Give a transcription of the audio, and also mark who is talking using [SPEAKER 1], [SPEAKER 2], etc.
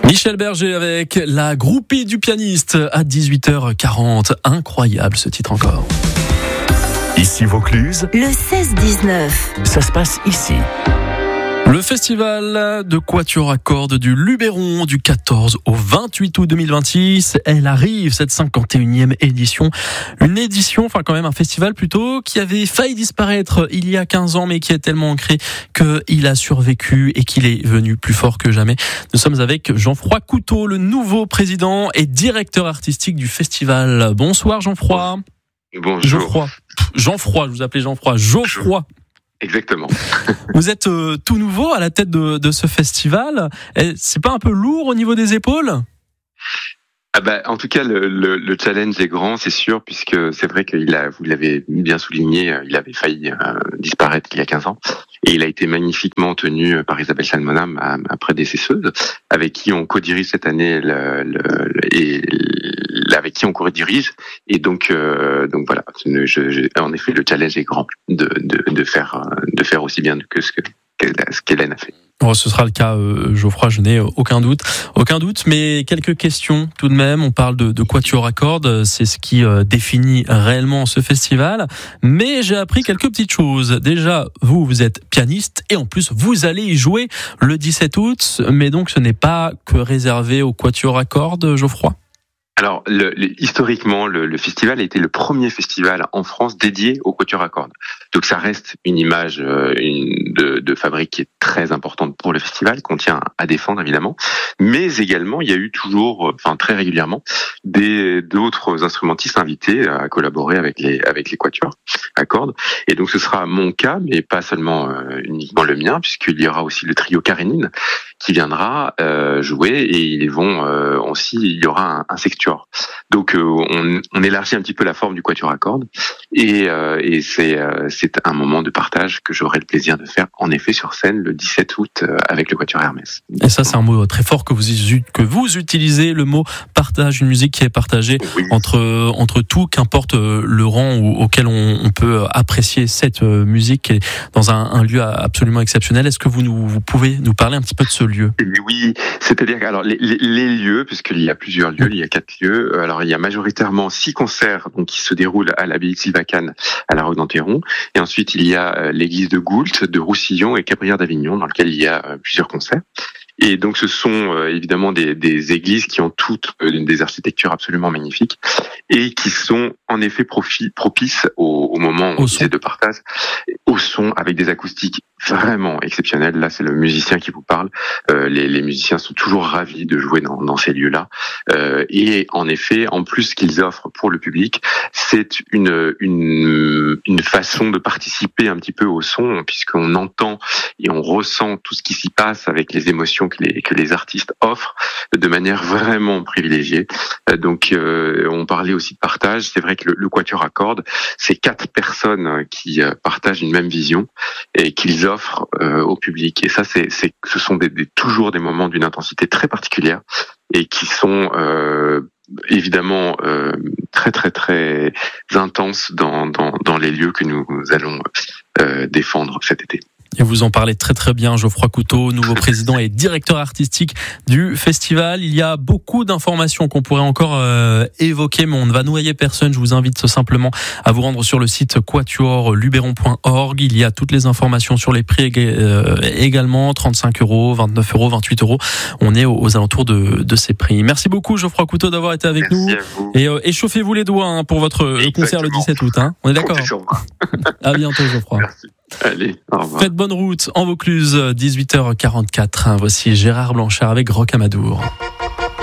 [SPEAKER 1] Michel Berger avec la groupie du pianiste à 18h40. Incroyable ce titre encore.
[SPEAKER 2] Ici Vaucluse,
[SPEAKER 3] le 16-19.
[SPEAKER 2] Ça se passe ici.
[SPEAKER 1] Le festival de quatuor à cordes du Luberon du 14 au 28 août 2026. Elle arrive, cette 51e édition. Une édition, enfin quand même un festival plutôt, qui avait failli disparaître il y a 15 ans, mais qui est tellement ancré qu'il a survécu et qu'il est venu plus fort que jamais. Nous sommes avec Jean-Froid Couteau, le nouveau président et directeur artistique du festival. Bonsoir Jean-Froid.
[SPEAKER 4] Bonjour.
[SPEAKER 1] Jean-Froid, je vous appelais Jean-Froid. Geoffroy.
[SPEAKER 4] Exactement.
[SPEAKER 1] Vous êtes tout nouveau à la tête de ce festival. C'est pas un peu lourd au niveau des épaules ?
[SPEAKER 4] En tout cas, le challenge est grand, c'est sûr, puisque c'est vrai vous l'avez bien souligné, il avait failli disparaître il y a 15 ans. Et il a été magnifiquement tenu par Isabelle Salmona, ma prédécesseuse, avec qui on co-dirige cette année avec qui on co-dirige. Et donc voilà. En effet, le challenge est grand de faire aussi bien que ce qu'Hélène a fait.
[SPEAKER 1] Bon, ce sera le cas, Geoffroy, je n'ai aucun doute, mais quelques questions tout de même. On parle de quatuor à cordes, c'est ce qui définit réellement ce festival, mais j'ai appris quelques petites choses. Déjà, vous êtes pianiste et en plus vous allez y jouer le 17 août, mais donc ce n'est pas que réservé au quatuor à cordes, Geoffroy.
[SPEAKER 4] Alors, historiquement, le festival a été le premier festival en France dédié au quatuor à cordes. Donc, ça reste une image de fabrique qui est très importante pour le festival, qu'on tient à défendre évidemment. Mais également, il y a eu toujours, très régulièrement, d'autres instrumentistes invités à collaborer avec les quatuors à cordes. Et donc, ce sera mon cas, mais pas seulement uniquement le mien, puisqu'il y aura aussi le trio Karénine qui viendra jouer, et il y aura un sextuor. Donc on élargit un petit peu la forme du quatuor à cordes, et c'est un moment de partage que j'aurai le plaisir de faire en effet sur scène le 17 août avec le quatuor Hermès.
[SPEAKER 1] Et ça, c'est un mot très fort que vous utilisez, le mot partage, une musique qui est partagée entre tout, qu'importe le rang auquel on peut apprécier cette musique dans un lieu absolument exceptionnel. Est-ce que vous pouvez nous parler un petit peu de ce lieu ?
[SPEAKER 4] Oui, c'est-à-dire que alors les lieux, puisqu'il y a plusieurs lieux, il y a 4 lieux. Alors il y a majoritairement 6 concerts donc qui se déroulent à l'abbaye de Sylvacane à la Roque-d'Enterron, et ensuite il y a l'église de Goult, de Roussillon et Cabrières d'Avignon dans lequel il y a plusieurs concerts. Et donc ce sont évidemment des églises qui ont toutes des architectures absolument magnifiques et qui sont en effet propices au moment de partage, au son, avec des acoustiques vraiment exceptionnelles. Là, c'est le musicien qui vous parle. Les musiciens sont toujours ravis de jouer dans ces lieux-là. Et en effet, en plus, ce qu'ils offrent pour le public, c'est une façon de participer un petit peu au son, puisqu'on entend et on ressent tout ce qui s'y passe avec les émotions que les artistes offrent de manière vraiment privilégiée. Donc, on parlait aussi de partage. C'est vrai que le quatuor à cordes, c'est 4 personnes qui partagent une même vision et qu'ils offrent au public. Et ça, ce sont toujours des moments d'une intensité très particulière et qui sont évidemment très très très intenses dans les lieux que nous allons défendre cet été.
[SPEAKER 1] Et vous en parlez très très bien, Geoffroy Couteau, nouveau président et directeur artistique du festival. Il y a beaucoup d'informations qu'on pourrait encore évoquer, mais on ne va noyer personne. Je vous invite simplement à vous rendre sur le site quatuorluberon.org. Il y a toutes les informations sur les prix également, 35 €, 29 €, 28 €. On est aux alentours de ces prix. Merci beaucoup, Geoffroy Couteau, d'avoir été avec nous. Et échauffez-vous les doigts pour votre concert le 17 août. On est d'accord ? À bientôt, Geoffroy.
[SPEAKER 4] Merci. Allez, au revoir.
[SPEAKER 1] Faites bonne route en Vaucluse, 18h44. Voici Gérard Blanchard avec Roch Amadour.